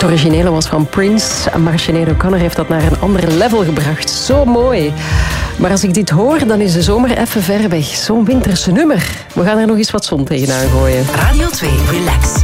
Het originele was van Prince. Maar Sinead O'Connor heeft dat naar een ander level gebracht. Zo mooi. Maar als ik dit hoor, dan is de zomer even ver weg. Zo'n winterse nummer. We gaan er nog eens wat zon tegenaan gooien. Radio 2 Relax.